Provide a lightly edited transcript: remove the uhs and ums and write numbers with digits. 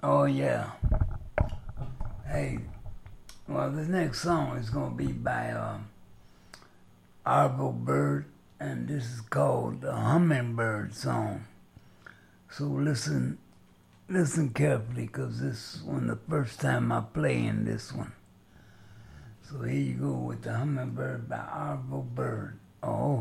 Oh, yeah. Hey, well, the next song is going to be by Arvo Bird, and this is called the Hummingbird Song. So listen carefully, because this is one of the first time I play in this one. So here you go with the Hummingbird by Arvo Bird. Oh.